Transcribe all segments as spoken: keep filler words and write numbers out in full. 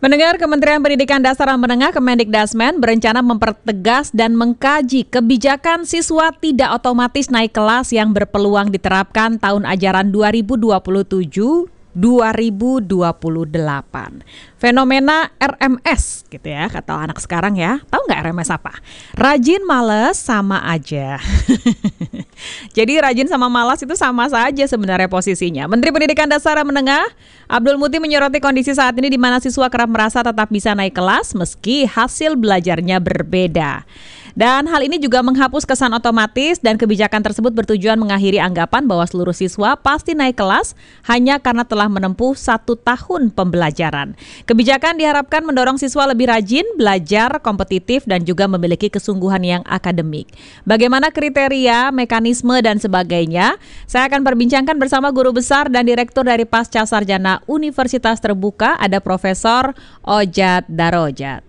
Mendengar Kementerian Pendidikan Dasar dan Menengah Kemendikdasmen berencana mempertegas dan mengkaji kebijakan siswa tidak otomatis naik kelas yang berpeluang diterapkan tahun ajaran dua ribu dua puluh tujuh dua ribu dua puluh delapan. Fenomena R M S gitu ya, kata anak sekarang ya. Tahu nggak R M S apa? Rajin males sama aja. Jadi rajin sama malas itu sama saja sebenarnya posisinya. Menteri Pendidikan Dasar dan Menengah Abdul Muti menyoroti kondisi saat ini di mana siswa kerap merasa tetap bisa naik kelas meski hasil belajarnya berbeda. Dan hal ini juga menghapus kesan otomatis dan kebijakan tersebut bertujuan mengakhiri anggapan bahwa seluruh siswa pasti naik kelas hanya karena telah menempuh satu tahun pembelajaran. Kebijakan diharapkan mendorong siswa lebih rajin, belajar, kompetitif, dan juga memiliki kesungguhan yang akademik. Bagaimana kriteria, mekanisme, dan sebagainya? Saya akan perbincangkan bersama guru besar dan direktur dari Pasca Sarjana Universitas Terbuka, ada Profesor Ojat Darojat.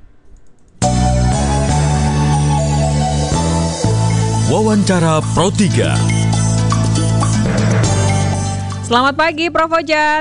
Wawancara Pro tiga. Selamat pagi, Prof Ojat.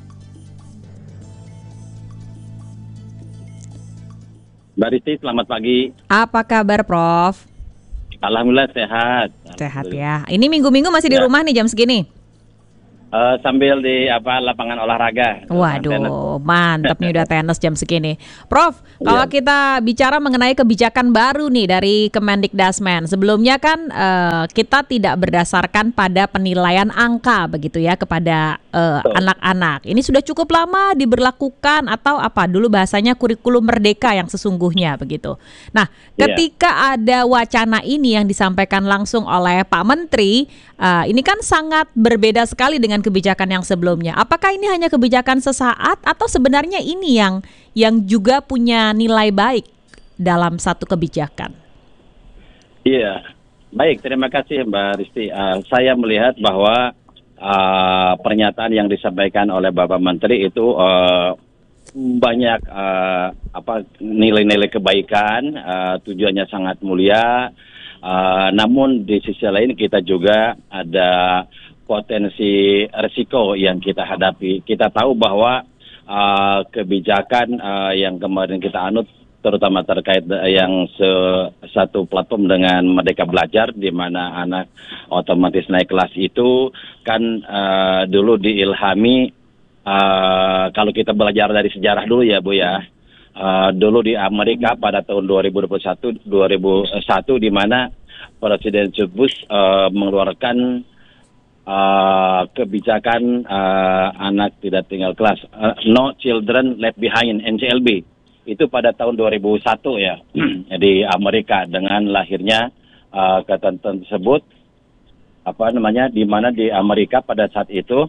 Mbak Risti, selamat pagi. Apa kabar, Prof? Alhamdulillah sehat. Sehat ya. Ini minggu-minggu masih di Ya. rumah nih jam segini? Uh, sambil di apa lapangan olahraga. Waduh, mantap nih udah tenis jam segini. Prof, kalau Iya. kita bicara mengenai kebijakan baru nih dari Kemendikdasmen, sebelumnya kan uh, kita tidak berdasarkan pada penilaian angka begitu ya kepada uh, Betul. anak-anak. Ini sudah cukup lama diberlakukan atau apa? Dulu bahasanya kurikulum merdeka yang sesungguhnya begitu. Nah, Iya. ketika ada wacana ini yang disampaikan langsung oleh Pak Menteri, uh, ini kan sangat berbeda sekali dengan kebijakan yang sebelumnya. Apakah ini hanya kebijakan sesaat atau sebenarnya ini yang yang juga punya nilai baik dalam satu kebijakan? Iya, baik. Terima kasih Mbak Risti. Uh, saya melihat bahwa uh, pernyataan yang disampaikan oleh Bapak Menteri itu uh, banyak uh, apa nilai-nilai kebaikan, uh, tujuannya sangat mulia. Uh, namun di sisi lain kita juga ada potensi risiko yang kita hadapi. Kita tahu bahwa uh, kebijakan uh, yang kemarin kita anut, terutama terkait yang se satu platform dengan Merdeka Belajar, di mana anak otomatis naik kelas itu kan uh, dulu diilhami, uh, kalau kita belajar dari sejarah dulu ya Bu ya, uh, dulu di Amerika pada tahun dua ribu dua puluh satu dua ribu satu di mana Presiden Bush uh, mengeluarkan Uh, kebijakan uh, anak tidak tinggal kelas, uh, No Children Left Behind, N C L B, itu pada tahun dua ribu satu ya di Amerika, dengan lahirnya uh, ketentuan tersebut apa namanya di mana di Amerika pada saat itu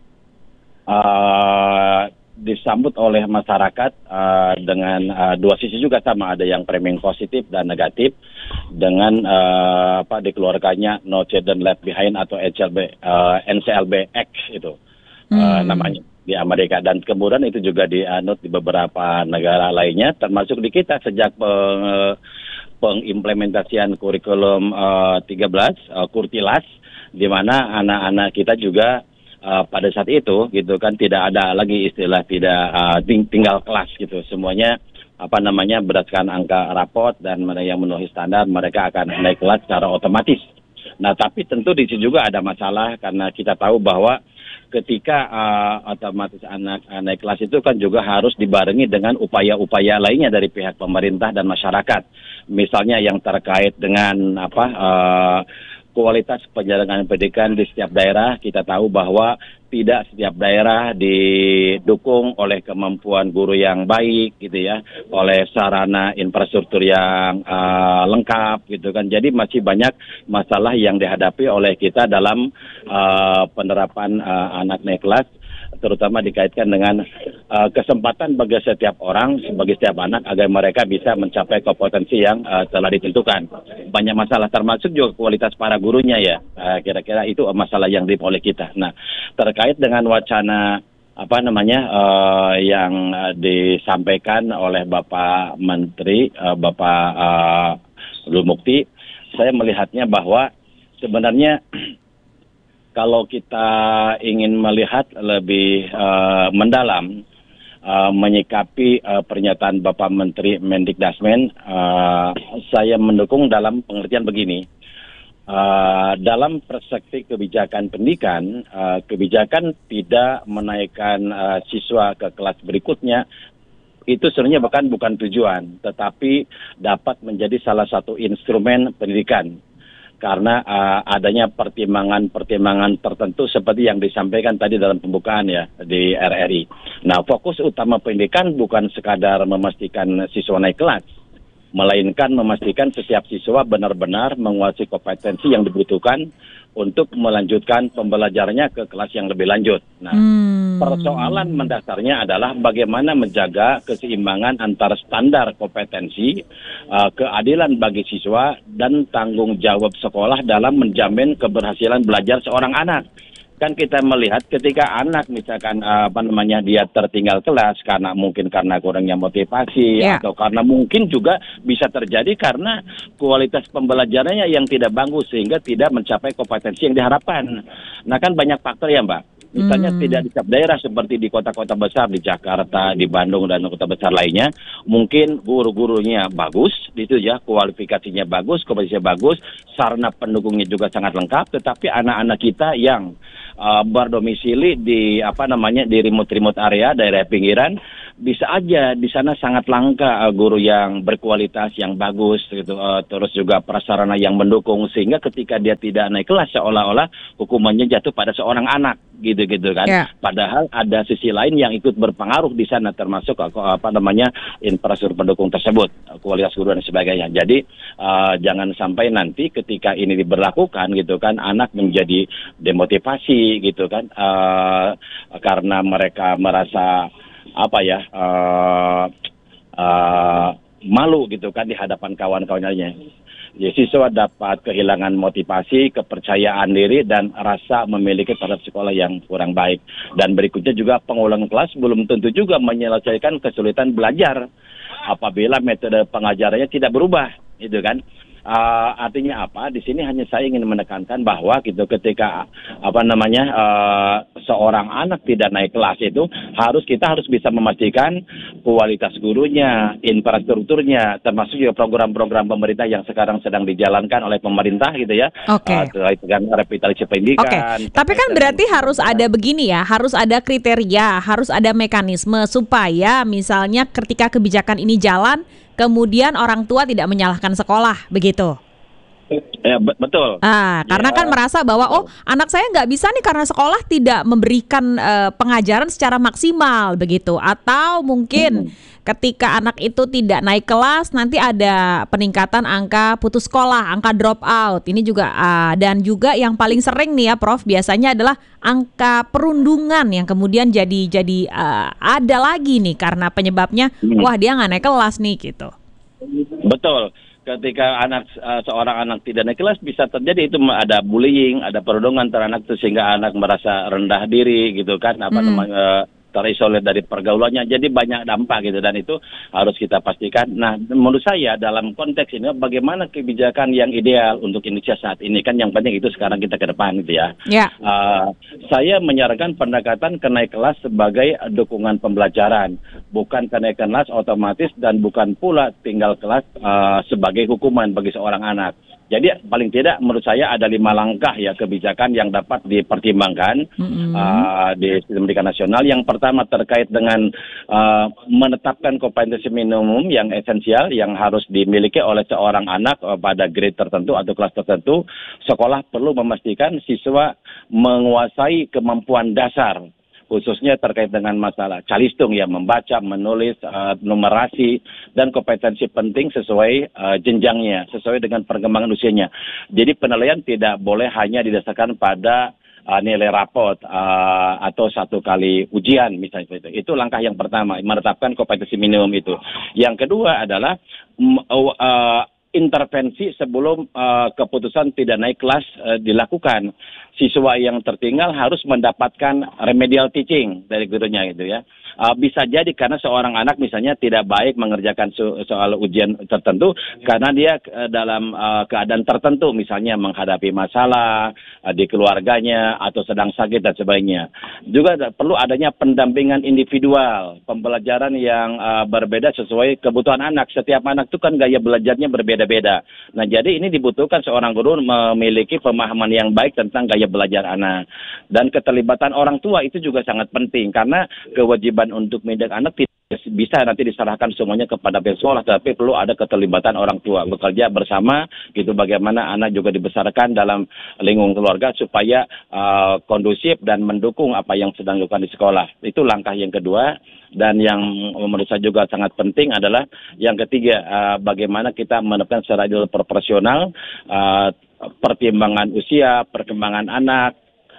uh, disambut oleh masyarakat uh, dengan uh, dua sisi juga sama, ada yang framing positif dan negatif dengan uh, apa dikeluarkannya No Children Left Behind atau N C L B, uh, N C L B Act itu uh, Hmm. namanya di Amerika, dan kemudian itu juga dianut di beberapa negara lainnya termasuk di kita sejak peng, pengimplementasian kurikulum uh, tiga belas uh, Kurtilas, di mana anak-anak kita juga Uh, pada saat itu gitu kan tidak ada lagi istilah tidak uh, ting- tinggal kelas gitu, semuanya apa namanya berdasarkan angka rapot dan mana yang memenuhi standar mereka akan naik kelas secara otomatis. Nah tapi tentu di sini juga ada masalah karena kita tahu bahwa ketika uh, otomatis anak naik kelas itu kan juga harus dibarengi dengan upaya-upaya lainnya dari pihak pemerintah dan masyarakat, misalnya yang terkait dengan apa uh, kualitas penyelenggaraan pendidikan di setiap daerah. Kita tahu bahwa tidak setiap daerah didukung oleh kemampuan guru yang baik gitu ya, oleh sarana infrastruktur yang uh, lengkap gitu kan. Jadi masih banyak masalah yang dihadapi oleh kita dalam uh, penerapan uh, anak naik kelas, terutama dikaitkan dengan uh, kesempatan bagi setiap orang, bagi setiap anak agar mereka bisa mencapai kompetensi yang uh, telah ditentukan. Banyak masalah termasuk juga kualitas para gurunya ya, uh, kira-kira itu masalah yang dilihat oleh kita. Nah, terkait dengan wacana apa namanya uh, yang uh, disampaikan oleh Bapak Menteri, uh, Bapak uh, Abdul Mukti, saya melihatnya bahwa sebenarnya kalau kita ingin melihat lebih uh, mendalam, uh, menyikapi uh, pernyataan Bapak Menteri Mendikdasmen, uh, saya mendukung dalam pengertian begini. Uh, dalam perspektif kebijakan pendidikan, uh, kebijakan tidak menaikkan uh, siswa ke kelas berikutnya, itu sebenarnya bukan bukan tujuan, tetapi dapat menjadi salah satu instrumen pendidikan. Karena uh, adanya pertimbangan-pertimbangan tertentu seperti yang disampaikan tadi dalam pembukaan ya di R R I. Nah, fokus utama pendidikan bukan sekadar memastikan siswa naik kelas, melainkan memastikan setiap siswa benar-benar menguasai kompetensi yang dibutuhkan untuk melanjutkan pembelajarannya ke kelas yang lebih lanjut. Nah, hmm. persoalan mendasarnya adalah bagaimana menjaga keseimbangan antara standar kompetensi, uh, keadilan bagi siswa, dan tanggung jawab sekolah dalam menjamin keberhasilan belajar seorang anak. Kan kita melihat ketika anak misalkan uh, apa namanya dia tertinggal kelas karena mungkin karena kurangnya motivasi yeah. atau karena mungkin juga bisa terjadi karena kualitas pembelajarannya yang tidak bagus sehingga tidak mencapai kompetensi yang diharapkan. Nah kan banyak faktor ya Mbak. Misalnya hmm. tidak di setiap daerah seperti di kota-kota besar, di Jakarta, di Bandung, dan kota besar lainnya, mungkin guru-gurunya bagus, itu ya, kualifikasinya bagus, kompetensinya bagus, sarana pendukungnya juga sangat lengkap, tetapi anak-anak kita yang uh, berdomisili di apa namanya di remote-remote area, daerah pinggiran, bisa aja di sana sangat langka uh, guru yang berkualitas, yang bagus, gitu, uh, terus juga prasarana yang mendukung, sehingga ketika dia tidak naik kelas seolah-olah hukumannya jatuh pada seorang anak, gitu. gitu kan. Yeah. Padahal ada sisi lain yang ikut berpengaruh di sana termasuk apa namanya infrastruktur pendukung tersebut, kualitas guru dan sebagainya. Jadi uh, jangan sampai nanti ketika ini diberlakukan gitu kan anak menjadi demotivasi gitu kan uh, karena mereka merasa apa ya uh, uh, malu gitu kan di hadapan kawan-kawannya. Ya, siswa dapat kehilangan motivasi, kepercayaan diri, dan rasa memiliki terhadap sekolah yang kurang baik. Dan berikutnya juga pengulangan kelas belum tentu juga menyelesaikan kesulitan belajar apabila metode pengajarannya tidak berubah, gitu kan. Uh, artinya apa? Di sini hanya saya ingin menekankan bahwa gitu ketika apa namanya uh, seorang anak tidak naik kelas itu harus kita harus bisa memastikan kualitas gurunya, infrastrukturnya, termasuk juga program-program pemerintah yang sekarang sedang dijalankan oleh pemerintah gitu ya. Oke. Okay. Uh, dengan revitalisasi pendidikan. Oke. Okay. Tapi kan berarti harus ada begini ya, harus ada kriteria, harus ada mekanisme supaya misalnya ketika kebijakan ini jalan, kemudian orang tua tidak menyalahkan sekolah, begitu? Ya, betul. Ah, karena ya. kan merasa bahwa oh anak saya nggak bisa nih karena sekolah tidak memberikan uh, pengajaran secara maksimal, begitu? Atau mungkin hmm. ketika anak itu tidak naik kelas, nanti ada peningkatan angka putus sekolah, angka drop out. Ini juga uh, dan juga yang paling sering nih ya, Prof, biasanya adalah angka perundungan yang kemudian jadi jadi uh, ada lagi nih karena penyebabnya hmm. wah dia nggak naik kelas nih gitu. Betul. Ketika anak uh, seorang anak tidak naik kelas bisa terjadi itu ada bullying, ada perundungan antara anak itu sehingga anak merasa rendah diri gitu kan apa hmm. namanya uh, terisolir dari pergaulannya, jadi banyak dampak gitu dan itu harus kita pastikan. Nah, menurut saya dalam konteks ini bagaimana kebijakan yang ideal untuk Indonesia saat ini kan yang penting itu sekarang kita ke depan gitu ya. Yeah. Uh, saya menyarankan pendekatan kenaik kelas sebagai dukungan pembelajaran, bukan kenaikan kelas otomatis dan bukan pula tinggal kelas uh, sebagai hukuman bagi seorang anak. Jadi paling tidak menurut saya ada lima langkah ya kebijakan yang dapat dipertimbangkan mm-hmm. uh, di sistem pendidikan nasional. Yang pertama terkait dengan uh, menetapkan kompetensi minimum yang esensial yang harus dimiliki oleh seorang anak uh, pada grade tertentu atau kelas tertentu. Sekolah perlu memastikan siswa menguasai kemampuan dasar, khususnya terkait dengan masalah calistung ya, membaca, menulis, uh, numerasi, dan kompetensi penting sesuai uh, jenjangnya, sesuai dengan perkembangan usianya. Jadi penilaian tidak boleh hanya didasarkan pada uh, nilai rapot uh, atau satu kali ujian misalnya itu. Itu langkah yang pertama, menetapkan kompetensi minimum itu. Yang kedua adalah uh, uh, intervensi sebelum uh, keputusan tidak naik kelas uh, dilakukan. siswa yang tertinggal harus mendapatkan remedial teaching dari gurunya gitu ya. Uh, bisa jadi karena seorang anak misalnya tidak baik mengerjakan so soal ujian tertentu karena dia uh, dalam uh, keadaan tertentu, misalnya menghadapi masalah uh, di keluarganya atau sedang sakit dan sebagainya. Juga ada, perlu adanya pendampingan individual, pembelajaran yang uh, berbeda sesuai kebutuhan anak. Setiap anak itu kan gaya belajarnya berbeda-beda. Nah, jadi ini dibutuhkan seorang guru memiliki pemahaman yang baik tentang gaya belajar anak. Dan keterlibatan orang tua itu juga sangat penting karena kewajiban untuk mendidik anak tidak bisa nanti diserahkan semuanya kepada pihak sekolah, tapi perlu ada keterlibatan orang tua bekerja bersama gitu, bagaimana anak juga dibesarkan dalam lingkungan keluarga supaya uh, kondusif dan mendukung apa yang sedang dilakukan di sekolah. Itu langkah yang kedua. Dan yang menurut saya juga sangat penting adalah yang ketiga, uh, bagaimana kita menekan secara adil proporsional uh, pertimbangan usia, perkembangan anak,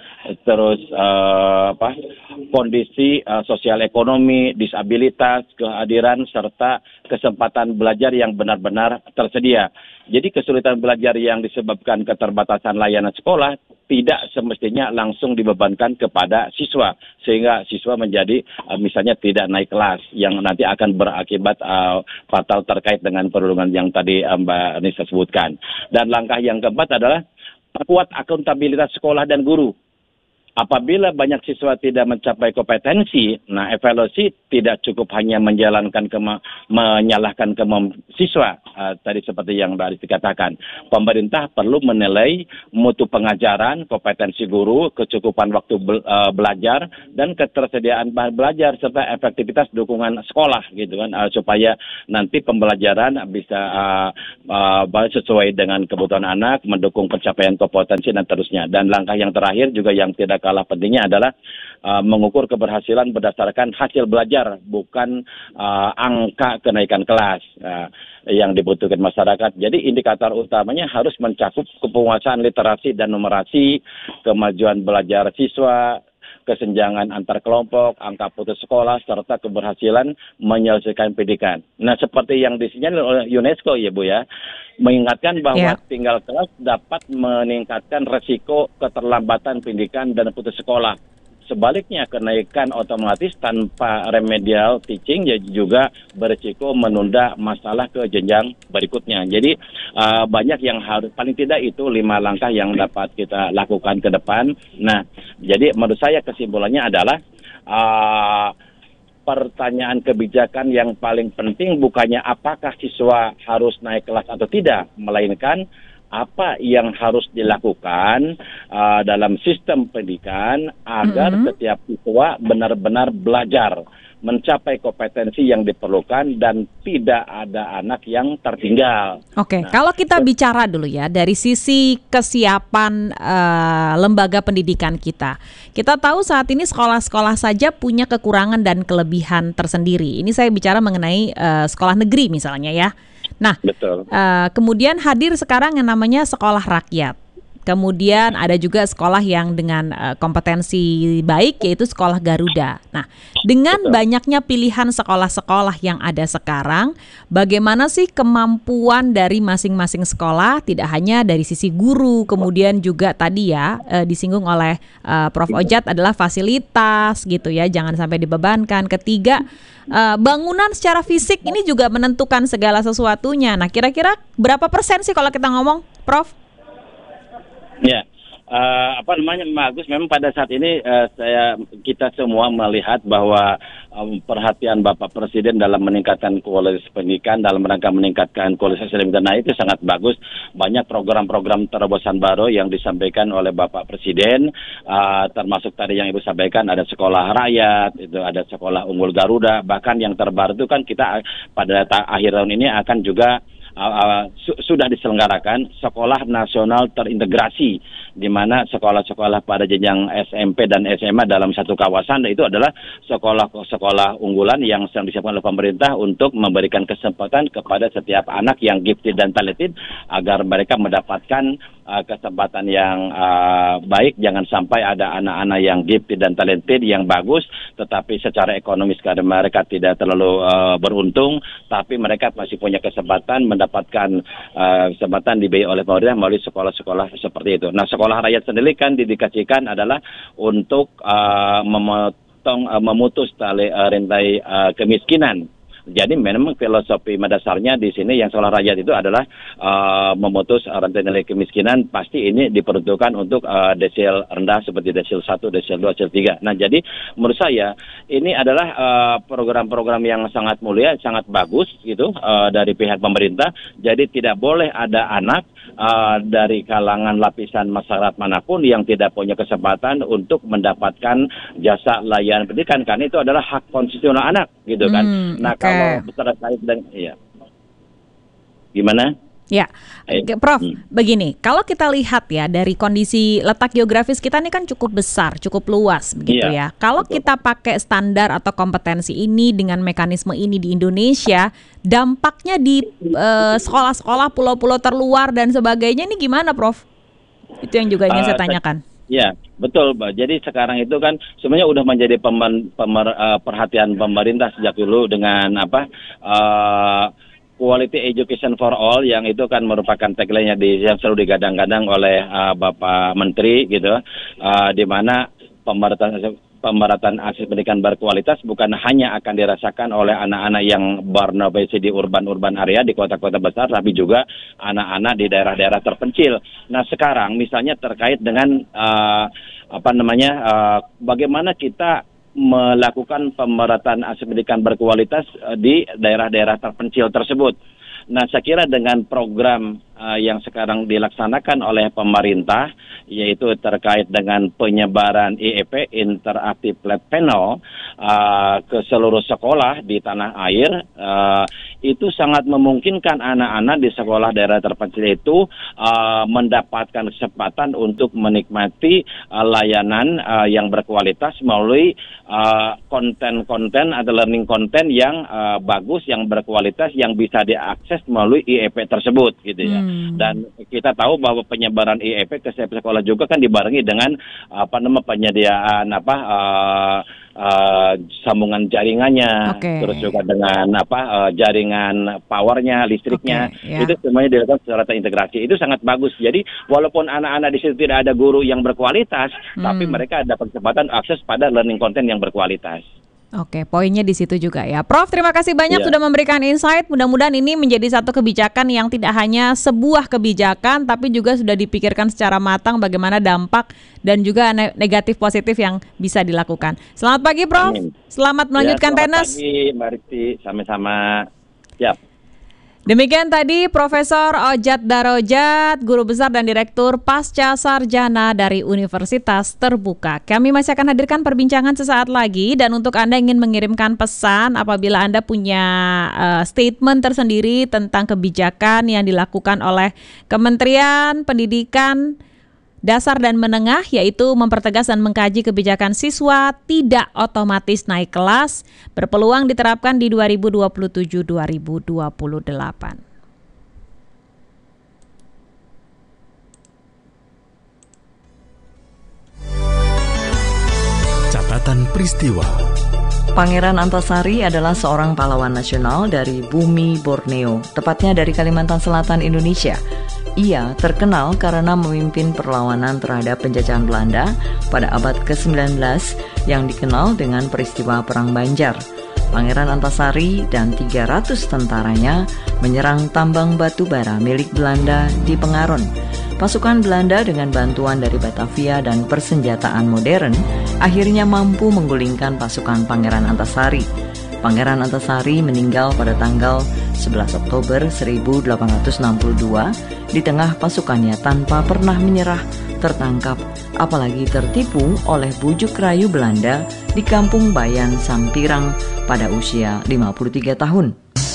terus uh, apa kondisi uh, sosial ekonomi, disabilitas, kehadiran serta kesempatan belajar yang benar-benar tersedia. Jadi kesulitan belajar yang disebabkan keterbatasan layanan sekolah tidak semestinya langsung dibebankan kepada siswa sehingga siswa menjadi uh, misalnya tidak naik kelas yang nanti akan berakibat uh, fatal terkait dengan perundungan yang tadi uh, Mbak Nisa sebutkan. Dan langkah yang keempat adalah perkuat akuntabilitas sekolah dan guru. Apabila banyak siswa tidak mencapai kompetensi, nah evaluasi tidak cukup hanya menjalankan kema- menyalahkan kemampuan siswa. Uh, tadi seperti yang Mbak Aristi katakan, pemerintah perlu menilai mutu pengajaran, kompetensi guru, kecukupan waktu be- uh, belajar, dan ketersediaan bahan belajar serta efektivitas dukungan sekolah, gitu kan, uh, supaya nanti pembelajaran bisa uh, uh, sesuai dengan kebutuhan anak, mendukung pencapaian kompetensi dan terusnya. Dan langkah yang terakhir juga yang tidak kalah pentingnya adalah uh, mengukur keberhasilan berdasarkan hasil belajar, bukan uh, angka kenaikan kelas uh, yang dibutuhkan masyarakat. Jadi indikator utamanya harus mencakup kepuasan literasi dan numerasi, kemajuan belajar siswa, kesenjangan antar kelompok, angka putus sekolah, serta keberhasilan menyelesaikan pendidikan. Nah, seperti yang disinyalir oleh UNESCO ya Bu ya, mengingatkan bahwa yeah. tinggal kelas dapat meningkatkan resiko keterlambatan pendidikan dan putus sekolah. Sebaliknya, kenaikan otomatis tanpa remedial teaching ya juga berisiko menunda masalah ke jenjang berikutnya. Jadi uh, banyak yang harus, paling tidak itu lima langkah yang dapat kita lakukan ke depan. Nah, jadi menurut saya kesimpulannya adalah uh, pertanyaan kebijakan yang paling penting bukannya apakah siswa harus naik kelas atau tidak, melainkan apa yang harus dilakukan uh, dalam sistem pendidikan agar mm-hmm. setiap siswa benar-benar belajar, mencapai kompetensi yang diperlukan dan tidak ada anak yang tertinggal. Oke, nah, kalau kita bicara dulu ya dari sisi kesiapan uh, lembaga pendidikan kita. Kita tahu saat ini sekolah-sekolah saja punya kekurangan dan kelebihan tersendiri. Ini saya bicara mengenai uh, sekolah negeri misalnya ya. Nah, Betul. Uh, kemudian hadir sekarang yang namanya sekolah rakyat. Kemudian ada juga sekolah yang dengan uh, kompetensi baik, yaitu sekolah Garuda. Nah, dengan Betul. banyaknya pilihan sekolah-sekolah yang ada sekarang, bagaimana sih kemampuan dari masing-masing sekolah, tidak hanya dari sisi guru, kemudian juga tadi ya uh, disinggung oleh uh, Profesor Ojat adalah fasilitas gitu ya, jangan sampai dibebankan. Ketiga, uh, bangunan secara fisik ini juga menentukan segala sesuatunya. Nah, kira-kira berapa persen sih kalau kita ngomong, Prof? Ya, uh, apa namanya bagus. Memang pada saat ini uh, saya kita semua melihat bahwa um, perhatian Bapak Presiden dalam meningkatkan kualitas pendidikan, dalam rangka meningkatkan kualitas pendidikan, nah itu sangat bagus. Banyak program-program terobosan baru yang disampaikan oleh Bapak Presiden, uh, termasuk tadi yang Ibu sampaikan ada sekolah rakyat, itu ada sekolah unggul Garuda, bahkan yang terbaru itu kan kita pada ta- akhir tahun ini akan juga Uh, uh, su- sudah diselenggarakan sekolah nasional terintegrasi, di mana sekolah-sekolah pada jenjang S M P dan S M A dalam satu kawasan, dan itu adalah sekolah-sekolah unggulan yang sedang disiapkan oleh pemerintah untuk memberikan kesempatan kepada setiap anak yang gifted dan talented agar mereka mendapatkan uh, kesempatan yang uh, baik. Jangan sampai ada anak-anak yang gifted dan talented yang bagus, tetapi secara ekonomis karena mereka tidak terlalu uh, beruntung, tapi mereka masih punya kesempatan mendapatkan mendapatkan uh, kesempatan dibiayai oleh pemerintah melalui sekolah-sekolah seperti itu. Nah, sekolah rakyat sendiri kan didedikasikan adalah untuk uh, memotong, uh, memutus tali uh, rantai uh, kemiskinan. Jadi memang filosofi mendasarnya di sini yang sekolah rakyat itu adalah uh, memutus rantai nilai kemiskinan. Pasti ini diperuntukkan untuk uh, desil rendah seperti desil satu, desil dua, desil tiga. Nah, jadi menurut saya ini adalah uh, program-program yang sangat mulia, sangat bagus gitu uh, dari pihak pemerintah. Jadi tidak boleh ada anak uh, dari kalangan lapisan masyarakat manapun yang tidak punya kesempatan untuk mendapatkan jasa layanan pendidikan, karena itu adalah hak konstitusional anak gitu kan. Hmm, nah, okay. Kalau terkait dengan, ya, gimana? Ya, Prof, hmm. begini, kalau kita lihat ya dari kondisi letak geografis kita ini kan cukup besar, cukup luas begitu ya. ya. Kalau betul. Kita pakai standar atau kompetensi ini dengan mekanisme ini di Indonesia, dampaknya di uh, sekolah-sekolah pulau-pulau terluar dan sebagainya ini gimana, Prof? Itu yang juga ingin uh, saya tanyakan. Ya, betul, Mbak. Jadi sekarang itu kan sebenarnya udah menjadi pemer, pemer, uh, perhatian pemerintah sejak dulu dengan apa uh, quality education for all, yang itu kan merupakan tagline-nya di, yang selalu digadang-gadang oleh uh, Bapak Menteri gitu, uh, di mana pemerataan pemerataan akses pendidikan berkualitas bukan hanya akan dirasakan oleh anak-anak yang berdomisili di urban-urban area di kota-kota besar, tapi juga anak-anak di daerah-daerah terpencil. Nah, sekarang misalnya terkait dengan uh, apa namanya uh, bagaimana kita melakukan pemerataan akses pendidikan berkualitas uh, di daerah-daerah terpencil tersebut. Nah, saya kira dengan program uh, yang sekarang dilaksanakan oleh pemerintah, yaitu terkait dengan penyebaran I E P, Interactive Flat Panel, uh, ke seluruh sekolah di tanah air, uh, itu sangat memungkinkan anak-anak di sekolah daerah terpencil itu uh, mendapatkan kesempatan untuk menikmati uh, layanan uh, yang berkualitas melalui uh, konten-konten atau learning content yang uh, bagus, yang berkualitas, yang bisa diakses melalui I E P tersebut gitu ya. Hmm. Dan kita tahu bahwa penyebaran I E P ke sekolah juga kan dibarengi dengan apa namanya penyediaan apa uh, uh, sambungan jaringannya, okay. terus juga dengan apa uh, jaringan powernya, listriknya, okay, yeah. itu semuanya dilakukan secara terintegrasi. Itu sangat bagus. Jadi walaupun anak-anak di situ tidak ada guru yang berkualitas, hmm. tapi mereka dapat kesempatan akses pada learning content yang berkualitas. Oke, poinnya di situ juga ya. Prof, terima kasih banyak ya. Sudah memberikan insight. Mudah-mudahan ini menjadi satu kebijakan yang tidak hanya sebuah kebijakan, tapi juga sudah dipikirkan secara matang bagaimana dampak dan juga negatif positif yang bisa dilakukan. Selamat pagi, Prof. Amin. Selamat melanjutkan ya, selamat tenis. Selamat pagi, Mbak Riti. Sama-sama. Siap. Demikian tadi Profesor Ojat Darojat, Guru Besar dan Direktur Pasca Sarjana dari Universitas Terbuka. Kami masih akan hadirkan perbincangan sesaat lagi, dan untuk Anda ingin mengirimkan pesan apabila Anda punya uh, statement tersendiri tentang kebijakan yang dilakukan oleh Kementerian Pendidikan Dasar dan Menengah, yaitu mempertegas dan mengkaji kebijakan siswa tidak otomatis naik kelas, berpeluang diterapkan di dua ribu dua puluh tujuh dua ribu dua puluh delapan. Catatan peristiwa. Pangeran Antasari adalah seorang pahlawan nasional dari bumi Borneo, tepatnya dari Kalimantan Selatan, Indonesia. Ia terkenal karena memimpin perlawanan terhadap penjajahan Belanda pada abad ke sembilan belas yang dikenal dengan peristiwa Perang Banjar. Pangeran Antasari dan tiga ratus tentaranya menyerang tambang batu bara milik Belanda di Pengaron. Pasukan Belanda dengan bantuan dari Batavia dan persenjataan modern akhirnya mampu menggulingkan pasukan Pangeran Antasari. Pangeran Antasari meninggal pada tanggal sebelas Oktober seribu delapan ratus enam puluh dua di tengah pasukannya tanpa pernah menyerah, tertangkap, apalagi tertipu oleh bujuk rayu Belanda di Kampung Bayan Sampirang pada usia lima puluh tiga tahun.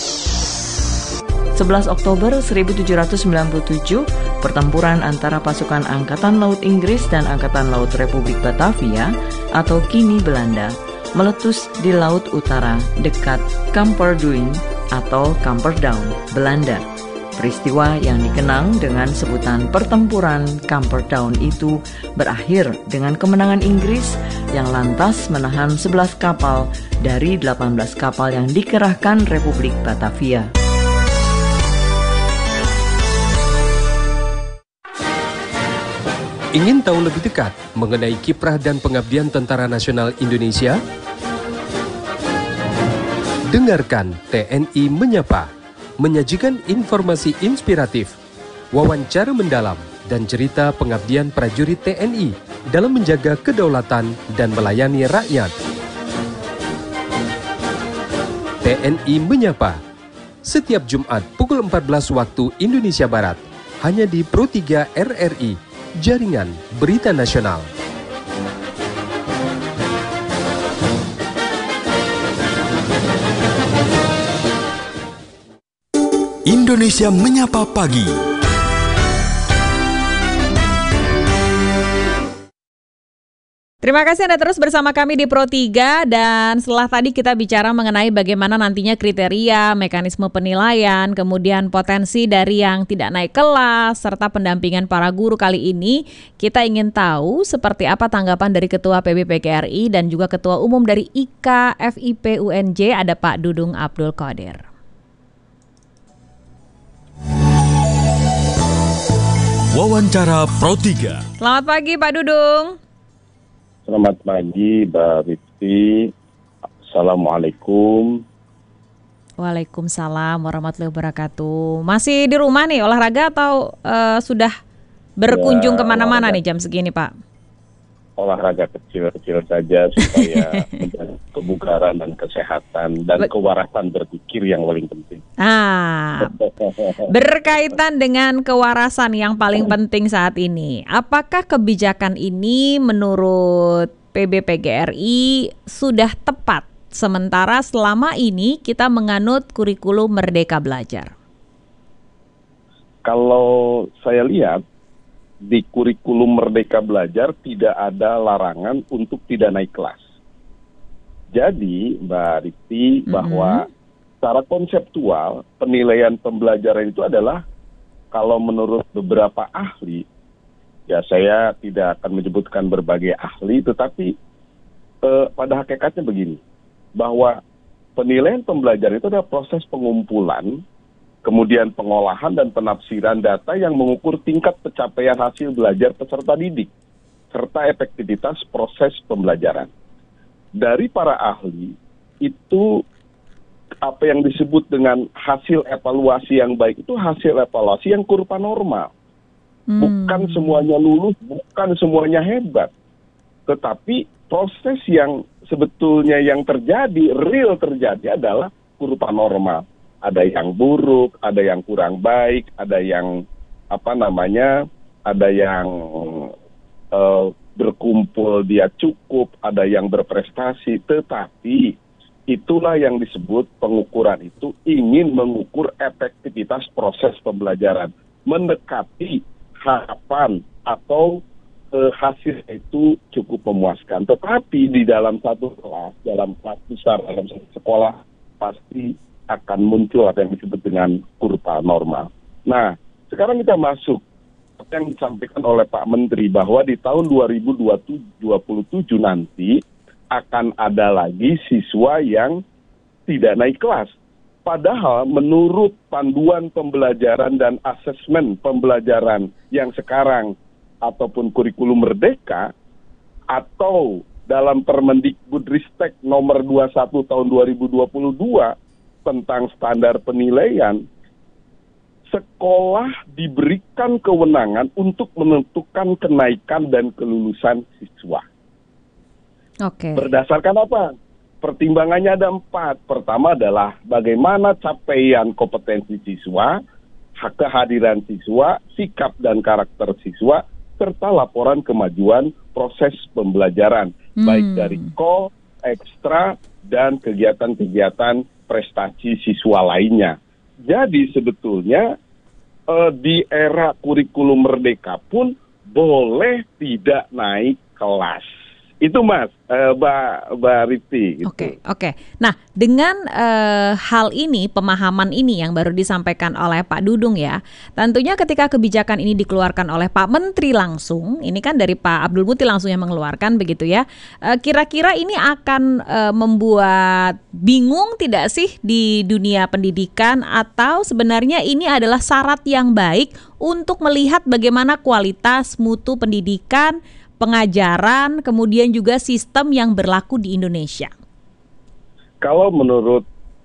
sebelas Oktober seribu tujuh ratus sembilan puluh tujuh, pertempuran antara pasukan Angkatan Laut Inggris dan Angkatan Laut Republik Batavia atau kini Belanda meletus di Laut Utara dekat Camperduin atau Camperdown, Belanda. Peristiwa yang dikenang dengan sebutan Pertempuran Camperdown itu berakhir dengan kemenangan Inggris yang lantas menahan sebelas kapal dari delapan belas kapal yang dikerahkan Republik Batavia. Ingin tahu lebih dekat mengenai kiprah dan pengabdian Tentara Nasional Indonesia? Dengarkan T N I Menyapa, menyajikan informasi inspiratif, wawancara mendalam, dan cerita pengabdian prajurit T N I dalam menjaga kedaulatan dan melayani rakyat. T N I Menyapa, setiap Jumat pukul empat belas waktu Indonesia Barat, hanya di Pro tiga R R I, Jaringan Berita Nasional. Indonesia Menyapa Pagi. Terima kasih Anda terus bersama kami di Pro tiga, dan setelah tadi kita bicara mengenai bagaimana nantinya kriteria, mekanisme penilaian, kemudian potensi dari yang tidak naik kelas, serta pendampingan para guru kali ini, kita ingin tahu seperti apa tanggapan dari Ketua P B P G R I dan juga Ketua Umum dari I K F I P U N J, ada Pak Dudung Abdul Qadir. Wawancara Pro tiga. Selamat pagi Pak Dudung. Selamat pagi, Mbak Rizky. Assalamualaikum. Waalaikumsalam warahmatullahi wabarakatuh. Masih di rumah nih olahraga atau uh, sudah berkunjung Ya, kemana-mana olahraga. nih jam segini Pak? Olahraga kecil-kecil saja supaya menjaga kebugaran dan kesehatan dan Be- kewarasan berpikir yang paling penting. Ah, berkaitan dengan kewarasan yang paling penting saat ini, apakah kebijakan ini menurut P B P G R I sudah tepat sementara selama ini kita menganut kurikulum Merdeka Belajar? Kalau saya lihat di kurikulum Merdeka Belajar tidak ada larangan untuk tidak naik kelas. Jadi Mbak Rizky, Mm-hmm. bahwa secara konseptual penilaian pembelajaran itu adalah, kalau menurut beberapa ahli, ya saya tidak akan menyebutkan berbagai ahli, tetapi eh, pada hakikatnya begini, bahwa penilaian pembelajaran itu adalah proses pengumpulan, kemudian pengolahan dan penafsiran data yang mengukur tingkat pencapaian hasil belajar peserta didik, serta efektivitas proses pembelajaran. Dari para ahli, itu apa yang disebut dengan hasil evaluasi yang baik itu hasil evaluasi yang kurva normal. Hmm. Bukan semuanya lulus, bukan semuanya hebat. Tetapi proses yang sebetulnya yang terjadi, real terjadi adalah kurva normal. Ada yang buruk, ada yang kurang baik, ada yang apa namanya, ada yang uh, berkumpul dia cukup, ada yang berprestasi, tetapi itulah yang disebut pengukuran itu ingin mengukur efektivitas proses pembelajaran, mendekati harapan atau eh, hasil itu cukup memuaskan. Tetapi di dalam satu kelas, dalam kelas besar, dalam satu sekolah, pasti akan muncul apa yang disebut dengan kurva normal. Nah, sekarang kita masuk apa yang disampaikan oleh Pak Menteri bahwa di tahun dua ribu dua puluh tujuh nanti akan ada lagi siswa yang tidak naik kelas. Padahal menurut panduan pembelajaran dan asesmen pembelajaran yang sekarang ataupun kurikulum Merdeka atau dalam Permendikbudristek nomor dua puluh satu tahun dua ribu dua puluh dua tentang standar penilaian, sekolah diberikan kewenangan untuk menentukan kenaikan dan kelulusan siswa. Oke. Berdasarkan apa? Pertimbangannya ada empat. Pertama adalah bagaimana capaian kompetensi siswa, hak kehadiran siswa, sikap dan karakter siswa, serta laporan kemajuan proses pembelajaran, hmm. baik dari ko, ekstra, dan kegiatan-kegiatan prestasi siswa lainnya. Jadi sebetulnya eh, di era kurikulum Merdeka pun boleh tidak naik kelas. Itu Mas, uh, Mbak Mbak Riti. Oke, okay, oke. Okay. Nah, dengan uh, hal ini, pemahaman ini yang baru disampaikan oleh Pak Dudung ya, tentunya ketika kebijakan ini dikeluarkan oleh Pak Menteri langsung, ini kan dari Pak Abdul Muti langsung yang mengeluarkan begitu ya, uh, kira-kira ini akan uh, membuat bingung tidak sih di dunia pendidikan, atau sebenarnya ini adalah syarat yang baik untuk melihat bagaimana kualitas mutu pendidikan, pengajaran, kemudian juga sistem yang berlaku di Indonesia? Kalau menurut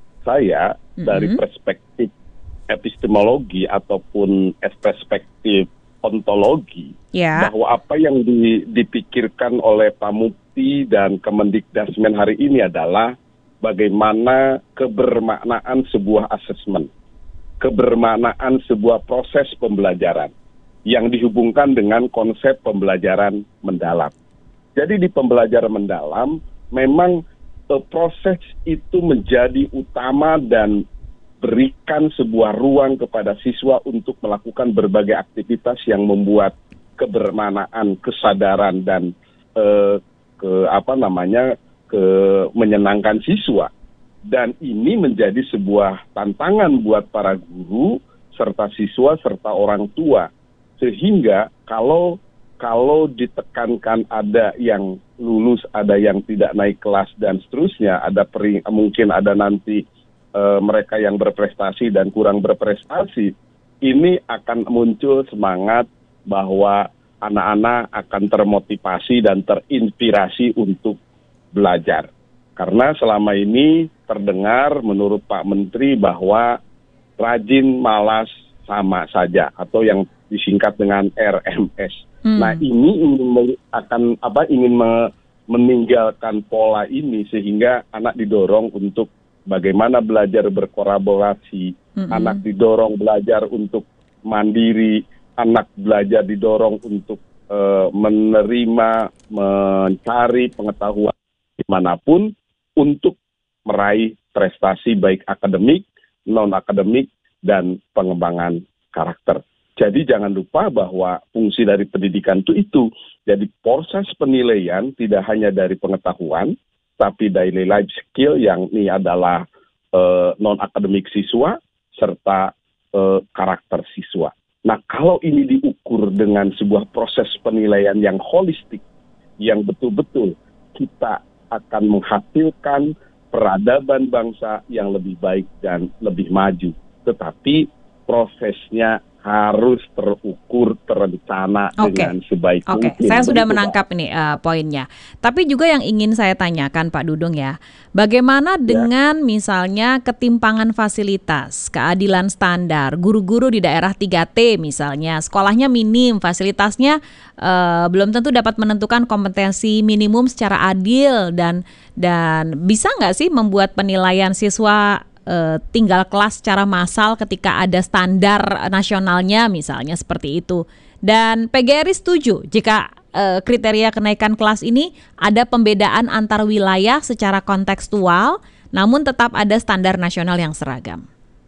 saya, mm-hmm. dari perspektif epistemologi ataupun perspektif ontologi, yeah. bahwa apa yang di, dipikirkan oleh Pak Mufti dan Kemendikdasmen hari ini adalah bagaimana kebermaknaan sebuah asesmen, kebermaknaan sebuah proses pembelajaran yang dihubungkan dengan konsep pembelajaran mendalam. Jadi di pembelajaran mendalam, memang eh, proses itu menjadi utama dan berikan sebuah ruang kepada siswa untuk melakukan berbagai aktivitas yang membuat kebermaknaan, kesadaran dan eh, ke apa namanya ke menyenangkan siswa. Dan ini menjadi sebuah tantangan buat para guru serta siswa serta orang tua. Sehingga kalau kalau ditekankan ada yang lulus, ada yang tidak naik kelas dan seterusnya, ada pering, mungkin ada nanti e, mereka yang berprestasi dan kurang berprestasi, ini akan muncul semangat bahwa anak-anak akan termotivasi dan terinspirasi untuk belajar. Karena selama ini terdengar menurut Pak Menteri bahwa rajin, malas sama saja, atau yang disingkat dengan R M S. Hmm. Nah, ini ingin akan apa ingin me, meninggalkan pola ini sehingga anak didorong untuk bagaimana belajar berkolaborasi, hmm. anak didorong belajar untuk mandiri, anak belajar didorong untuk uh, menerima, mencari pengetahuan dimanapun untuk meraih prestasi baik akademik, non-akademik, dan pengembangan karakter. Jadi jangan lupa bahwa fungsi dari pendidikan itu itu. Jadi proses penilaian tidak hanya dari pengetahuan, tapi daily life skill yang ini adalah uh, non-akademik siswa, serta uh, karakter siswa. Nah, kalau ini diukur dengan sebuah proses penilaian yang holistik, yang betul-betul kita akan menghasilkan peradaban bangsa yang lebih baik dan lebih maju. Tetapi prosesnya harus terukur, terencana okay. dengan sebaik okay. mungkin. Saya sudah begitu, menangkap Pak. ini uh, poinnya. Tapi juga yang ingin saya tanyakan Pak Dudung ya, bagaimana ya. dengan misalnya ketimpangan fasilitas, keadilan standar, guru-guru di daerah tiga T misalnya, sekolahnya minim, fasilitasnya uh, belum tentu dapat menentukan kompetensi minimum secara adil, dan dan bisa nggak sih membuat penilaian siswa Uh, tinggal kelas secara massal ketika ada standar nasionalnya misalnya seperti itu. Dan P G R I setuju jika uh, kriteria kenaikan kelas ini ada pembedaan antar wilayah secara kontekstual, namun tetap ada standar nasional yang seragam.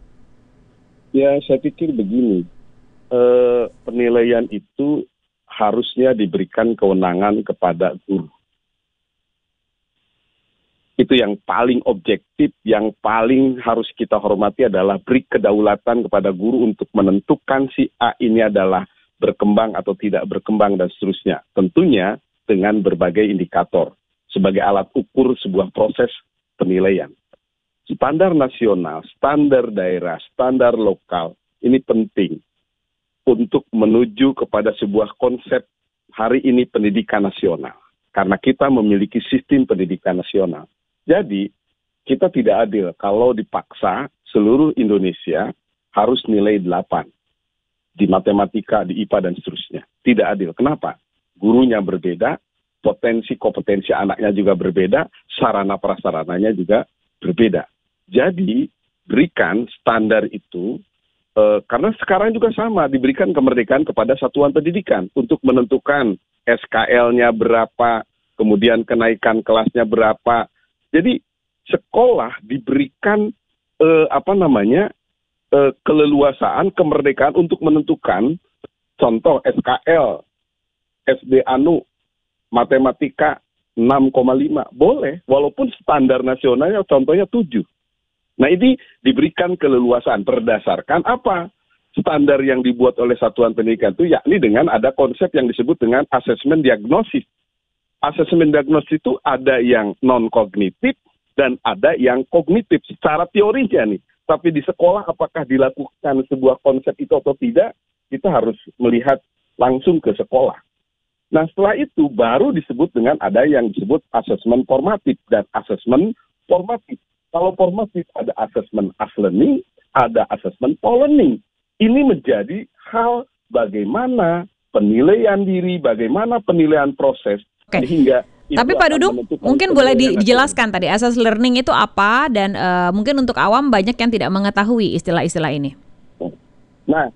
Ya, saya pikir begini, uh, penilaian itu harusnya diberikan kewenangan kepada guru. Itu yang paling objektif, yang paling harus kita hormati adalah beri kedaulatan kepada guru untuk menentukan si A ini adalah berkembang atau tidak berkembang dan seterusnya. Tentunya dengan berbagai indikator sebagai alat ukur sebuah proses penilaian. Standar nasional, standar daerah, standar lokal, ini penting untuk menuju kepada sebuah konsep hari ini pendidikan nasional. Karena kita memiliki sistem pendidikan nasional. Jadi, kita tidak adil kalau dipaksa seluruh Indonesia harus nilai delapan di matematika, di I P A, dan seterusnya. Tidak adil. Kenapa? Gurunya berbeda, potensi kompetensi anaknya juga berbeda, sarana prasarananya juga berbeda. Jadi, berikan standar itu, eh, karena sekarang juga sama, diberikan kemerdekaan kepada satuan pendidikan untuk menentukan S K L-nya berapa, kemudian kenaikan kelasnya berapa. Jadi sekolah diberikan eh, apa namanya eh, keleluasaan, kemerdekaan untuk menentukan, contoh S K L, S D Anu, matematika enam koma lima. Boleh, walaupun standar nasionalnya contohnya tujuh. Nah, ini diberikan keleluasaan berdasarkan apa? Standar yang dibuat oleh satuan pendidikan itu yakni dengan ada konsep yang disebut dengan asesmen diagnosis. Asesmen diagnosis itu ada yang non-kognitif dan ada yang kognitif secara teorinya nih. Tapi di sekolah apakah dilakukan sebuah konsep itu atau tidak, kita harus melihat langsung ke sekolah. Nah, setelah itu baru disebut dengan ada yang disebut asesmen formatif dan asesmen formatif. Kalau formatif ada asesmen as learning, ada asesmen for learning. Ini menjadi hal bagaimana penilaian diri, bagaimana penilaian proses. Oke. Sehingga tapi Pak Dudung, mungkin boleh di, dijelaskan tadi asas learning itu apa dan uh, mungkin untuk awam banyak yang tidak mengetahui istilah-istilah ini. Nah,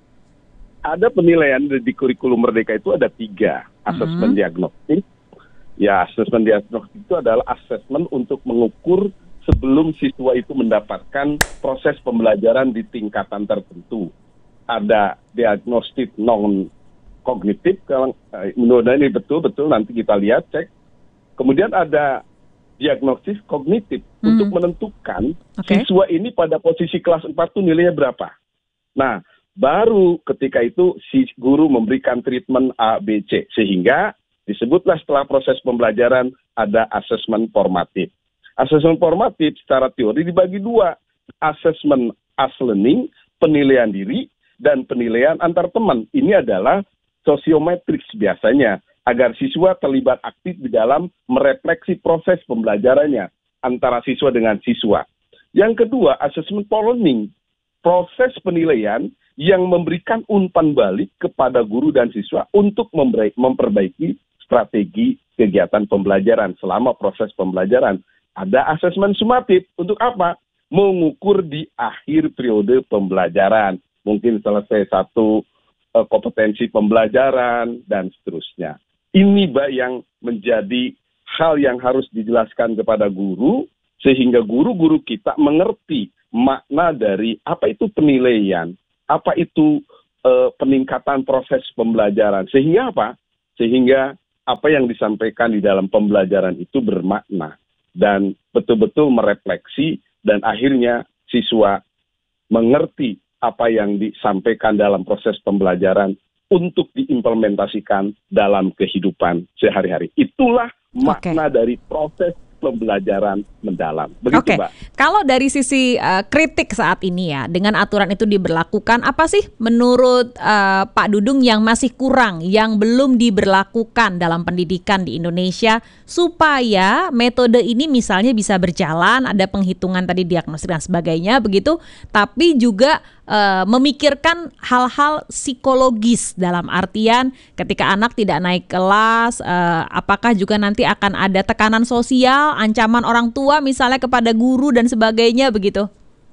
ada penilaian di kurikulum Merdeka itu ada tiga. Asesmen mm-hmm. diagnostik. Ya, asesmen diagnostik itu adalah asesmen untuk mengukur sebelum siswa itu mendapatkan proses pembelajaran di tingkatan tertentu. Ada diagnostik non-kognitif, kalau menurut ini betul-betul nanti kita lihat, cek. Kemudian ada diagnosis kognitif hmm. untuk menentukan okay. siswa ini pada posisi kelas empat itu nilainya berapa. Nah, baru ketika itu si guru memberikan treatment A, B, C. Sehingga disebutlah setelah proses pembelajaran ada asesmen formatif. Asesmen formatif secara teori dibagi dua. Asesmen as learning, penilaian diri, dan penilaian antar teman. Ini adalah sosiometrik biasanya, agar siswa terlibat aktif di dalam merefleksi proses pembelajarannya antara siswa dengan siswa. Yang kedua, asesmen for learning, proses penilaian yang memberikan umpan balik kepada guru dan siswa untuk memperbaiki strategi kegiatan pembelajaran selama proses pembelajaran. Ada asesmen sumatif, untuk apa? Mengukur di akhir periode pembelajaran. Mungkin selesai satu uh, kompetensi pembelajaran, dan seterusnya. Ini Mbak yang menjadi hal yang harus dijelaskan kepada guru, sehingga guru-guru kita mengerti makna dari apa itu penilaian, apa itu uh, peningkatan proses pembelajaran. Sehingga apa? Sehingga apa yang disampaikan di dalam pembelajaran itu bermakna, dan betul-betul merefleksi, dan akhirnya siswa mengerti apa yang disampaikan dalam proses pembelajaran untuk diimplementasikan dalam kehidupan sehari-hari. Itulah makna okay. dari proses pembelajaran mendalam. Begitu, Oke. Mbak. Kalau dari sisi uh, kritik saat ini ya, dengan aturan itu diberlakukan, apa sih menurut uh, Pak Dudung yang masih kurang, yang belum diberlakukan dalam pendidikan di Indonesia supaya metode ini misalnya bisa berjalan, ada penghitungan tadi diagnosis dan sebagainya begitu, tapi juga uh, memikirkan hal-hal psikologis dalam artian ketika anak tidak naik kelas, uh, apakah juga nanti akan ada tekanan sosial, ancaman orang tua misalnya kepada guru dan sebagainya begitu?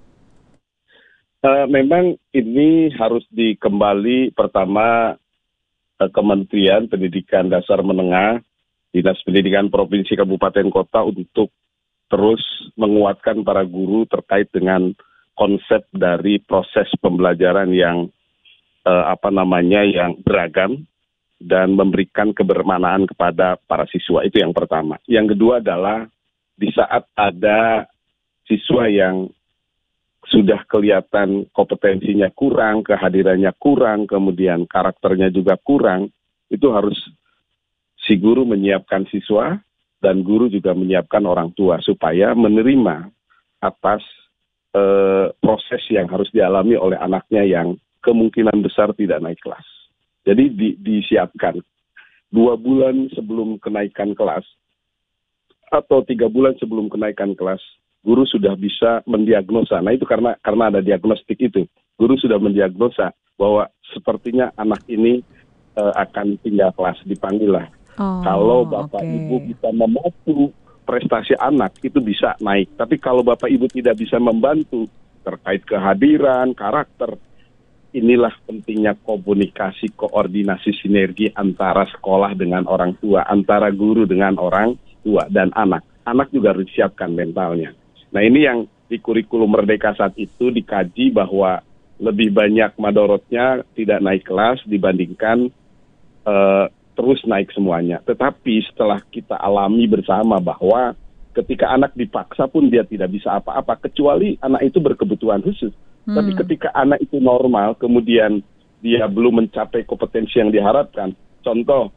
Uh, memang ini harus dikembali pertama uh, Kementerian Pendidikan Dasar Menengah, Dinas Pendidikan Provinsi Kabupaten Kota untuk terus menguatkan para guru terkait dengan konsep dari proses pembelajaran yang uh, apa namanya yang beragam dan memberikan kebermanaan kepada para siswa. Itu yang pertama. Yang kedua adalah di saat ada siswa yang sudah kelihatan kompetensinya kurang, kehadirannya kurang, kemudian karakternya juga kurang, itu harus si guru menyiapkan siswa dan guru juga menyiapkan orang tua supaya menerima atas eh, proses yang harus dialami oleh anaknya yang kemungkinan besar tidak naik kelas. Jadi di, disiapkan dua bulan sebelum kenaikan kelas atau tiga bulan sebelum kenaikan kelas, guru sudah bisa mendiagnosa. Nah itu karena karena ada diagnostik itu, guru sudah mendiagnosa bahwa sepertinya anak ini uh, akan pindah kelas, dipanggil lah. Oh, kalau bapak okay. ibu bisa membantu prestasi anak itu bisa naik. Tapi kalau bapak ibu tidak bisa membantu terkait kehadiran, karakter, inilah pentingnya komunikasi, koordinasi, sinergi antara sekolah dengan orang tua, antara guru dengan orang tua dan anak. Anak juga harus disiapkan mentalnya. Nah ini yang di kurikulum Merdeka saat itu dikaji bahwa lebih banyak madorotnya tidak naik kelas dibandingkan uh, terus naik semuanya. Tetapi setelah kita alami bersama bahwa ketika anak dipaksa pun dia tidak bisa apa-apa, kecuali anak itu berkebutuhan khusus. Hmm. Tapi ketika anak itu normal, kemudian dia belum mencapai kompetensi yang diharapkan. Contoh,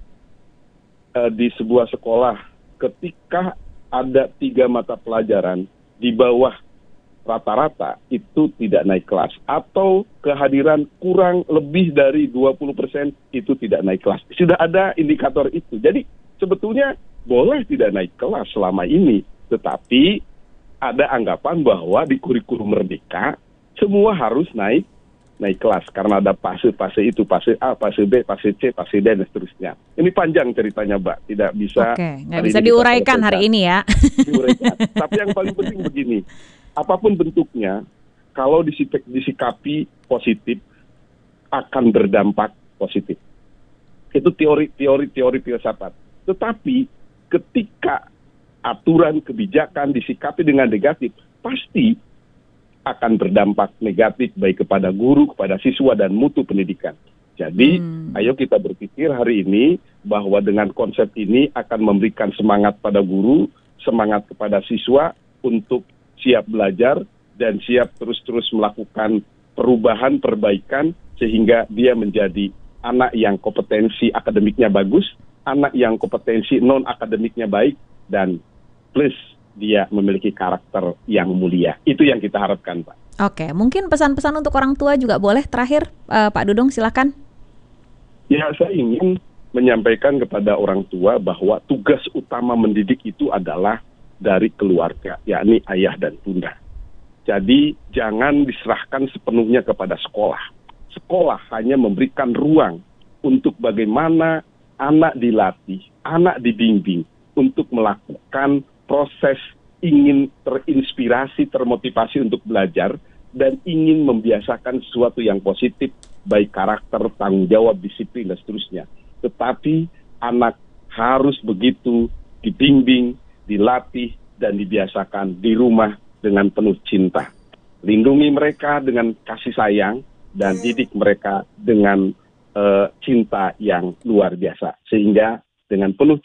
eh, di sebuah sekolah, ketika ada tiga mata pelajaran di bawah rata-rata, itu tidak naik kelas. Atau kehadiran kurang lebih dari dua puluh persen, itu tidak naik kelas. Sudah ada indikator itu. Jadi sebetulnya boleh tidak naik kelas selama ini. Tetapi ada anggapan bahwa di kurikulum Merdeka, semua harus naik naik kelas. Karena ada fase-fase itu, fase A, fase B, fase C, fase D, dan seterusnya. Ini panjang ceritanya, Mbak. Tidak bisa... Oke, nggak bisa diuraikan hari ini ya. Diuraikan. Tapi yang paling penting begini, apapun bentuknya, kalau disik- disikapi positif, akan berdampak positif. Itu teori-teori-teori filsafat. Tetapi ketika aturan kebijakan disikapi dengan negatif, pasti akan berdampak negatif baik kepada guru, kepada siswa, dan mutu pendidikan. Jadi, hmm. ayo kita berpikir hari ini bahwa dengan konsep ini akan memberikan semangat pada guru, semangat kepada siswa untuk siap belajar dan siap terus-terus melakukan perubahan, perbaikan, sehingga dia menjadi anak yang kompetensi akademiknya bagus, anak yang kompetensi non-akademiknya baik, dan plus dia memiliki karakter yang mulia. Itu yang kita harapkan, Pak. Oke, mungkin pesan-pesan untuk orang tua juga boleh terakhir, uh, Pak Dudung, silakan. Ya, saya ingin menyampaikan kepada orang tua bahwa tugas utama mendidik itu adalah dari keluarga, yakni ayah dan bunda. Jadi jangan diserahkan sepenuhnya kepada sekolah. Sekolah hanya memberikan ruang untuk bagaimana anak dilatih, anak dibimbing untuk melakukan proses ingin terinspirasi, termotivasi untuk belajar, dan ingin membiasakan sesuatu yang positif, baik karakter, tanggung jawab, disiplin, dan seterusnya. Tetapi anak harus begitu dibimbing, dilatih, dan dibiasakan di rumah dengan penuh cinta. Lindungi mereka dengan kasih sayang, dan didik mereka dengan uh, cinta yang luar biasa. Sehingga dengan penuh